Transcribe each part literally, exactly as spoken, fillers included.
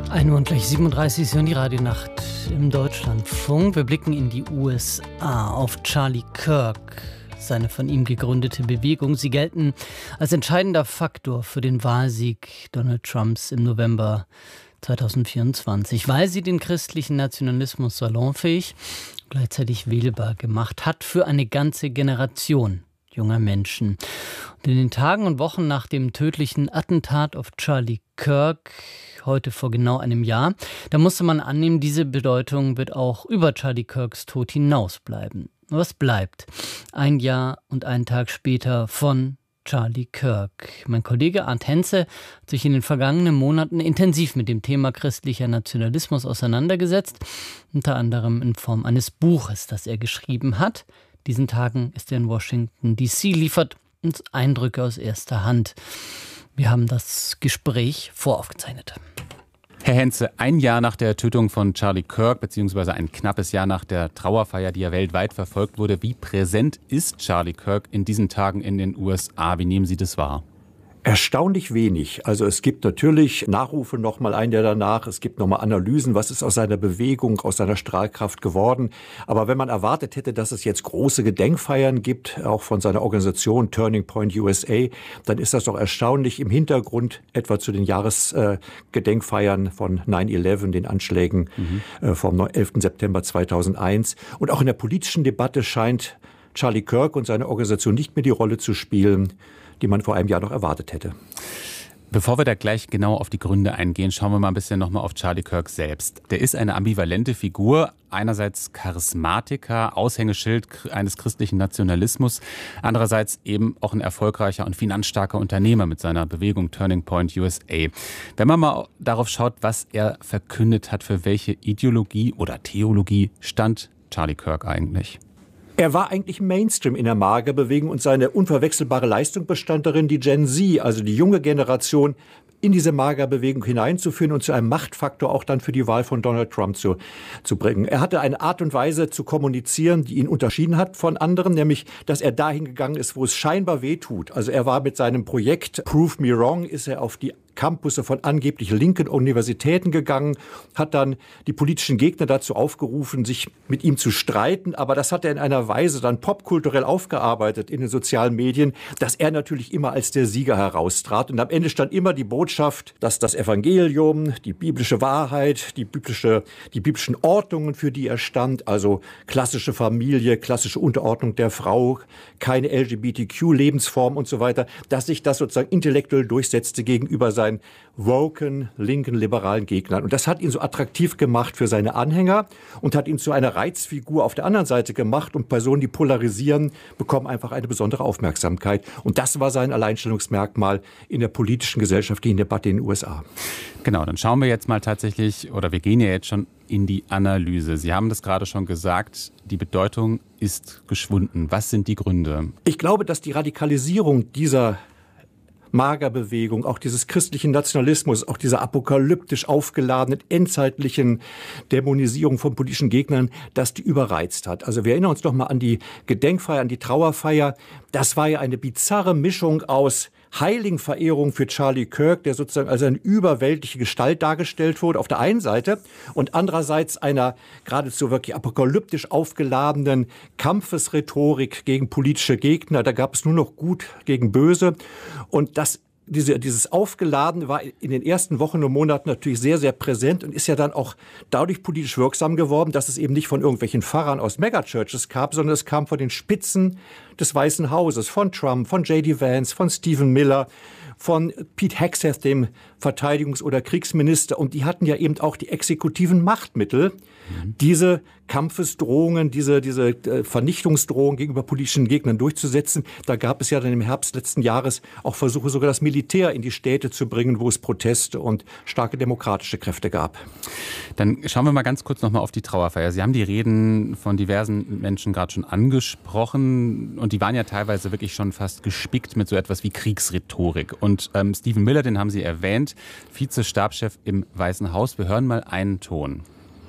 ein Uhr und gleich siebenunddreißig Uhr die Radionacht im Deutschlandfunk. Wir blicken in die U S A auf Charlie Kirk, seine von ihm gegründete Bewegung. Sie gelten als entscheidender Faktor für den Wahlsieg Donald Trumps im November zweitausendvierundzwanzig, weil sie den christlichen Nationalismus salonfähig, gleichzeitig wählbar gemacht hat für eine ganze Generation junger Menschen. Und in den Tagen und Wochen nach dem tödlichen Attentat auf Charlie Kirk, heute vor genau einem Jahr, da musste man annehmen, diese Bedeutung wird auch über Charlie Kirks Tod hinausbleiben. Was bleibt ein Jahr und einen Tag später von Charlie Kirk? Mein Kollege Arndt Henze hat sich in den vergangenen Monaten intensiv mit dem Thema christlicher Nationalismus auseinandergesetzt, unter anderem in Form eines Buches, das er geschrieben hat. Diesen Tagen ist er in Washington D C, liefert uns Eindrücke aus erster Hand. Wir haben das Gespräch voraufgezeichnet. Herr Henze, ein Jahr nach der Tötung von Charlie Kirk, beziehungsweise ein knappes Jahr nach der Trauerfeier, die ja weltweit verfolgt wurde. Wie präsent ist Charlie Kirk in diesen Tagen in den U S A? Wie nehmen Sie das wahr? Erstaunlich wenig. Also es gibt natürlich Nachrufe noch mal ein Jahr danach. Es gibt noch mal Analysen, was ist aus seiner Bewegung, aus seiner Strahlkraft geworden. Aber wenn man erwartet hätte, dass es jetzt große Gedenkfeiern gibt, auch von seiner Organisation Turning Point U S A, dann ist das doch erstaunlich im Hintergrund etwa zu den Jahresgedenkfeiern äh, von nine eleven, den Anschlägen mhm. äh, vom elften September zweitausendeins. Und auch in der politischen Debatte scheint Charlie Kirk und seine Organisation nicht mehr die Rolle zu spielen, die man vor einem Jahr noch erwartet hätte. Bevor wir da gleich genau auf die Gründe eingehen, schauen wir mal ein bisschen nochmal auf Charlie Kirk selbst. Der ist eine ambivalente Figur, einerseits Charismatiker, Aushängeschild eines christlichen Nationalismus, andererseits eben auch ein erfolgreicher und finanzstarker Unternehmer mit seiner Bewegung Turning Point U S A. Wenn man mal darauf schaut, was er verkündet hat, für welche Ideologie oder Theologie stand Charlie Kirk eigentlich? Er war eigentlich Mainstream in der Magerbewegung und seine unverwechselbare Leistung bestand darin, die Gen Z, also die junge Generation, in diese Magerbewegung hineinzuführen und zu einem Machtfaktor auch dann für die Wahl von Donald Trump zu, zu bringen. Er hatte eine Art und Weise zu kommunizieren, die ihn unterschieden hat von anderen, nämlich, dass er dahin gegangen ist, wo es scheinbar weh tut. Also er war mit seinem Projekt Prove Me Wrong, ist er auf die Campusse von angeblich linken Universitäten gegangen, hat dann die politischen Gegner dazu aufgerufen, sich mit ihm zu streiten. Aber das hat er in einer Weise dann popkulturell aufgearbeitet in den sozialen Medien, dass er natürlich immer als der Sieger heraustrat. Und am Ende stand immer die Botschaft, dass das Evangelium, die biblische Wahrheit, die biblische, die biblischen Ordnungen, für die er stand, also klassische Familie, klassische Unterordnung der Frau, keine L G B T Q-Lebensform und so weiter, dass sich das sozusagen intellektuell durchsetzte gegenüber seinen woken, linken, liberalen Gegnern. Und das hat ihn so attraktiv gemacht für seine Anhänger und hat ihn zu einer Reizfigur auf der anderen Seite gemacht. Und Personen, die polarisieren, bekommen einfach eine besondere Aufmerksamkeit. Und das war sein Alleinstellungsmerkmal in der politischen, gesellschaftlichen Debatte in den U S A. Genau, dann schauen wir jetzt mal tatsächlich, oder wir gehen ja jetzt schon in die Analyse. Sie haben das gerade schon gesagt, die Bedeutung ist geschwunden. Was sind die Gründe? Ich glaube, dass die Radikalisierung dieser Magerbewegung, auch dieses christlichen Nationalismus, auch dieser apokalyptisch aufgeladenen, endzeitlichen Dämonisierung von politischen Gegnern, dass die überreizt hat. Also wir erinnern uns doch mal an die Gedenkfeier, an die Trauerfeier. Das war ja eine bizarre Mischung aus Heiligenverehrung für Charlie Kirk, der sozusagen als eine überweltliche Gestalt dargestellt wurde, auf der einen Seite, und andererseits einer geradezu wirklich apokalyptisch aufgeladenen Kampfesrhetorik gegen politische Gegner. Da gab es nur noch Gut gegen Böse. Und das Diese, dieses Aufgeladene war in den ersten Wochen und Monaten natürlich sehr, sehr präsent und ist ja dann auch dadurch politisch wirksam geworden, dass es eben nicht von irgendwelchen Pfarrern aus Megachurches kam, sondern es kam von den Spitzen des Weißen Hauses, von Trump, von J D Vance, von Stephen Miller, von Pete Hegseth, dem Verteidigungs- oder Kriegsminister. Und die hatten ja eben auch die exekutiven Machtmittel, mhm. diese Kampfesdrohungen, diese, diese Vernichtungsdrohungen gegenüber politischen Gegnern durchzusetzen. Da gab es ja dann im Herbst letzten Jahres auch Versuche, sogar das Militär in die Städte zu bringen, wo es Proteste und starke demokratische Kräfte gab. Dann schauen wir mal ganz kurz nochmal auf die Trauerfeier. Sie haben die Reden von diversen Menschen gerade schon angesprochen und die waren ja teilweise wirklich schon fast gespickt mit so etwas wie Kriegsrhetorik. Und ähm, Stephen Miller, den haben Sie erwähnt, Vize-Stabschef im Weißen Haus. Wir hören mal einen Ton.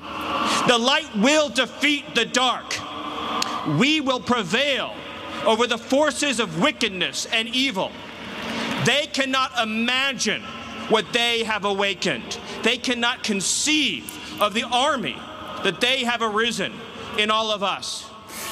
The light will defeat the dark. We will prevail over the forces of wickedness and evil. They cannot imagine what they have awakened. They cannot conceive of the army that they have arisen in all of us.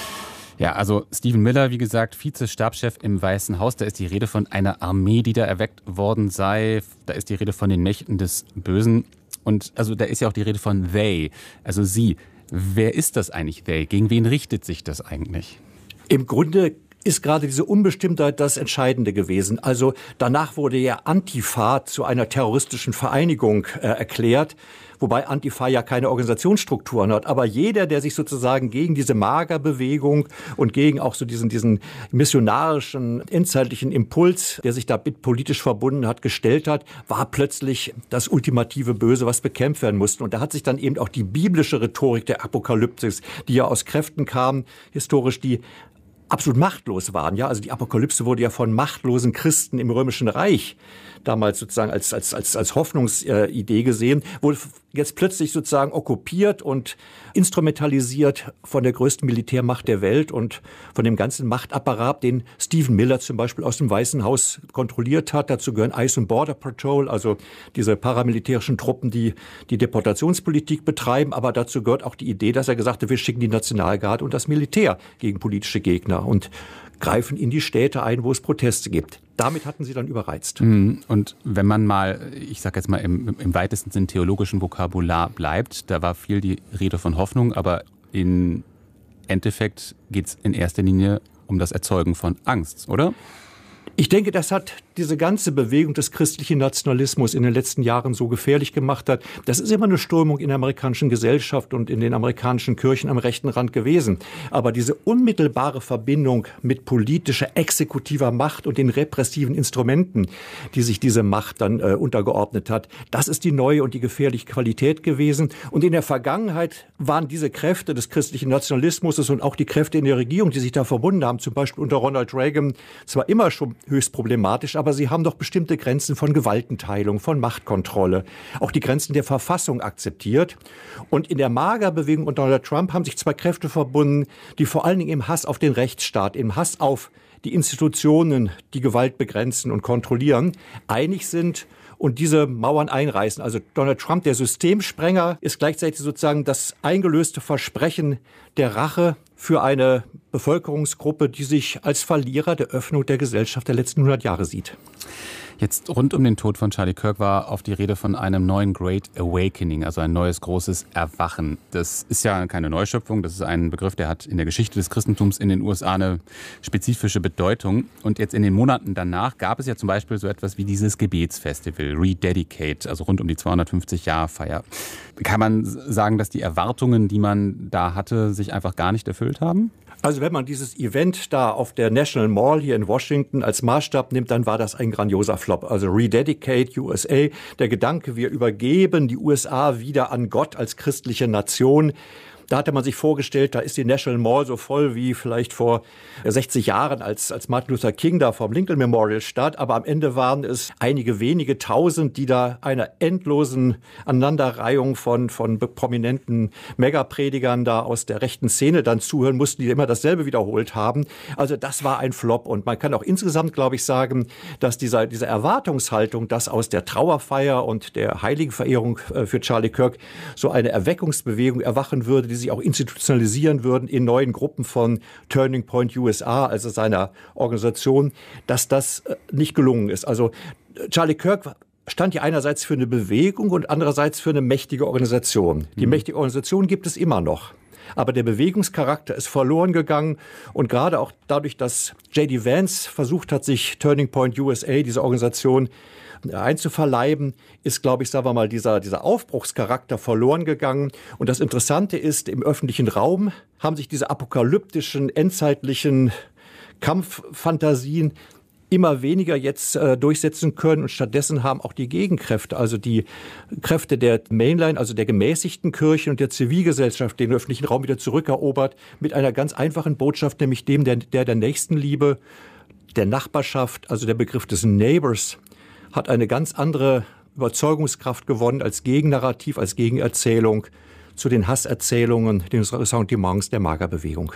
Ja, also Stephen Miller, wie gesagt, Vize-Stabschef im Weißen Haus. Da ist die Rede von einer Armee, die da erweckt worden sei. Da ist die Rede von den Mächten des Bösen. Und also da ist ja auch die Rede von they, also sie. Wer ist das eigentlich, they? Gegen wen richtet sich das eigentlich? Im Grunde ist gerade diese Unbestimmtheit das Entscheidende gewesen. Also danach wurde ja Antifa zu einer terroristischen Vereinigung äh, erklärt, wobei Antifa ja keine Organisationsstrukturen hat. Aber jeder, der sich sozusagen gegen diese Magerbewegung und gegen auch so diesen, diesen missionarischen, endzeitlichen Impuls, der sich da politisch verbunden hat, gestellt hat, war plötzlich das ultimative Böse, was bekämpft werden musste. Und da hat sich dann eben auch die biblische Rhetorik der Apokalypsis, die ja aus Kräften kam, historisch, die absolut machtlos waren. Ja, also die Apokalypse wurde ja von machtlosen Christen im Römischen Reich damals sozusagen als als als als Hoffnungsidee gesehen, wurde jetzt plötzlich sozusagen okkupiert und instrumentalisiert von der größten Militärmacht der Welt und von dem ganzen Machtapparat, den Stephen Miller zum Beispiel aus dem Weißen Haus kontrolliert hat. Dazu gehören Ice and Border Patrol, also diese paramilitärischen Truppen, die die Deportationspolitik betreiben. Aber dazu gehört auch die Idee, dass er gesagt hat, wir schicken die Nationalgarde und das Militär gegen politische Gegner und greifen in die Städte ein, wo es Proteste gibt. Damit hatten sie dann überreizt. Und wenn man mal, ich sage jetzt mal im, im weitesten Sinn theologischen Vokabular bleibt, da war viel die Rede von Hoffnung, aber im Endeffekt geht es in erster Linie um das Erzeugen von Angst, oder? Ich denke, das hat diese ganze Bewegung des christlichen Nationalismus in den letzten Jahren so gefährlich gemacht hat. Das ist immer eine Strömung in der amerikanischen Gesellschaft und in den amerikanischen Kirchen am rechten Rand gewesen. Aber diese unmittelbare Verbindung mit politischer, exekutiver Macht und den repressiven Instrumenten, die sich diese Macht dann äh, untergeordnet hat, das ist die neue und die gefährliche Qualität gewesen. Und in der Vergangenheit waren diese Kräfte des christlichen Nationalismus und auch die Kräfte in der Regierung, die sich da verbunden haben, zum Beispiel unter Ronald Reagan, zwar immer schon höchst problematisch, aber sie haben doch bestimmte Grenzen von Gewaltenteilung, von Machtkontrolle, auch die Grenzen der Verfassung akzeptiert. Und in der Magerbewegung unter Donald Trump haben sich zwei Kräfte verbunden, die vor allen Dingen im Hass auf den Rechtsstaat, im Hass auf die Institutionen, die Gewalt begrenzen und kontrollieren, einig sind und diese Mauern einreißen. Also Donald Trump, der Systemsprenger, ist gleichzeitig sozusagen das eingelöste Versprechen der Rache für eine Bevölkerungsgruppe, die sich als Verlierer der Öffnung der Gesellschaft der letzten hundert Jahre sieht. Jetzt rund um den Tod von Charlie Kirk war auf die Rede von einem neuen Great Awakening, also ein neues großes Erwachen. Das ist ja keine Neuschöpfung, das ist ein Begriff, der hat in der Geschichte des Christentums in den U S A eine spezifische Bedeutung. Und jetzt in den Monaten danach gab es ja zum Beispiel so etwas wie dieses Gebetsfestival, Rededicate, also rund um die zweihundertfünfzig-Jahr-Feier. Kann man sagen, dass die Erwartungen, die man da hatte, sich einfach gar nicht erfüllt haben? Also wenn man dieses Event da auf der National Mall hier in Washington als Maßstab nimmt, dann war das ein grandioser Flop. Also Rededicate U S A, der Gedanke, wir übergeben die U S A wieder an Gott als christliche Nation. Da hatte man sich vorgestellt, da ist die National Mall so voll wie vielleicht vor sechzig Jahren, als, als Martin Luther King da vom Lincoln Memorial stand. Aber am Ende waren es einige wenige Tausend, die da einer endlosen Aneinanderreihung von, von prominenten Megapredigern da aus der rechten Szene dann zuhören mussten, die immer dasselbe wiederholt haben. Also das war ein Flop. Und man kann auch insgesamt, glaube ich, sagen, dass dieser, diese Erwartungshaltung, dass aus der Trauerfeier und der Heiligenverehrung für Charlie Kirk so eine Erweckungsbewegung erwachen würde, die sich auch institutionalisieren würden in neuen Gruppen von Turning Point U S A, also seiner Organisation, dass das nicht gelungen ist. Also Charlie Kirk stand ja einerseits für eine Bewegung und andererseits für eine mächtige Organisation. Die mhm. mächtige Organisation gibt es immer noch. Aber der Bewegungscharakter ist verloren gegangen und gerade auch dadurch, dass J D Vance versucht hat, sich Turning Point U S A, diese Organisation, einzuverleiben, ist, glaube ich, sagen wir mal, dieser, dieser Aufbruchscharakter verloren gegangen. Und das Interessante ist, im öffentlichen Raum haben sich diese apokalyptischen, endzeitlichen Kampffantasien immer weniger jetzt äh, durchsetzen können und stattdessen haben auch die Gegenkräfte, also die Kräfte der Mainline, also der gemäßigten Kirche und der Zivilgesellschaft, den öffentlichen Raum wieder zurückerobert, mit einer ganz einfachen Botschaft, nämlich dem der, der, der Nächstenliebe, der Nachbarschaft, also der Begriff des Neighbors, hat eine ganz andere Überzeugungskraft gewonnen als Gegennarrativ, als Gegenerzählung zu den Hasserzählungen, den Ressentiments der Magerbewegung.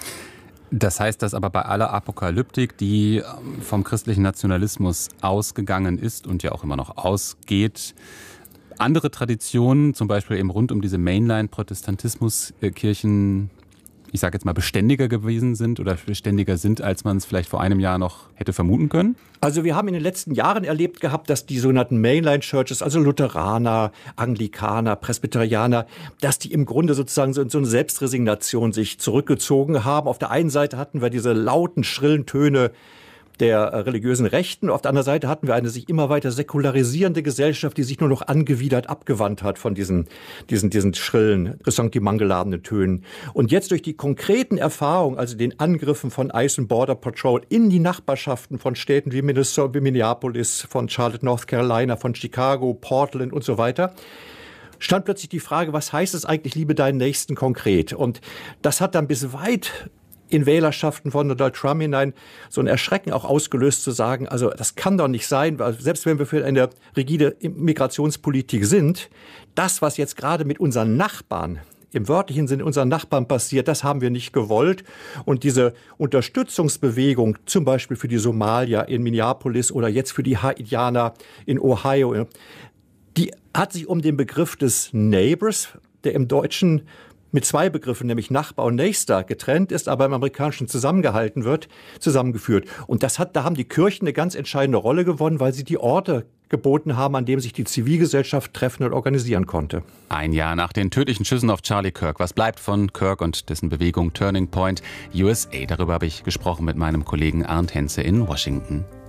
Das heißt, dass aber bei aller Apokalyptik, die vom christlichen Nationalismus ausgegangen ist und ja auch immer noch ausgeht, andere Traditionen, zum Beispiel eben rund um diese Mainline-Protestantismus-Kirchen, ich sage jetzt mal, beständiger gewesen sind oder beständiger sind, als man es vielleicht vor einem Jahr noch hätte vermuten können? Also wir haben in den letzten Jahren erlebt gehabt, dass die sogenannten Mainline-Churches, also Lutheraner, Anglikaner, Presbyterianer, dass die im Grunde sozusagen so in so eine Selbstresignation sich zurückgezogen haben. Auf der einen Seite hatten wir diese lauten, schrillen Töne der religiösen Rechten. Auf der anderen Seite hatten wir eine sich immer weiter säkularisierende Gesellschaft, die sich nur noch angewidert abgewandt hat von diesen, diesen, diesen schrillen, ressentimentgeladenen Tönen. Und jetzt durch die konkreten Erfahrungen, also den Angriffen von ICE und Border Patrol in die Nachbarschaften von Städten wie Minnesota, wie Minneapolis, von Charlotte, North Carolina, von Chicago, Portland und so weiter, stand plötzlich die Frage, was heißt es eigentlich, liebe deinen Nächsten konkret? Und das hat dann bis weit in Wählerschaften von Donald Trump hinein so ein Erschrecken auch ausgelöst, zu sagen, also das kann doch nicht sein, weil selbst wenn wir für eine rigide Migrationspolitik sind, das, was jetzt gerade mit unseren Nachbarn im wörtlichen Sinne unseren Nachbarn passiert, das haben wir nicht gewollt. Und diese Unterstützungsbewegung, zum Beispiel für die Somalier in Minneapolis oder jetzt für die Haitianer in Ohio, die hat sich um den Begriff des Neighbors, der im Deutschen mit zwei Begriffen, nämlich Nachbar und Nächster, getrennt ist, aber im Amerikanischen zusammengehalten wird, zusammengeführt. Und das hat, da haben die Kirchen eine ganz entscheidende Rolle gewonnen, weil sie die Orte geboten haben, an dem sich die Zivilgesellschaft treffen und organisieren konnte. Ein Jahr nach den tödlichen Schüssen auf Charlie Kirk. Was bleibt von Kirk und dessen Bewegung Turning Point U S A? Darüber habe ich gesprochen mit meinem Kollegen Arndt Henze in Washington.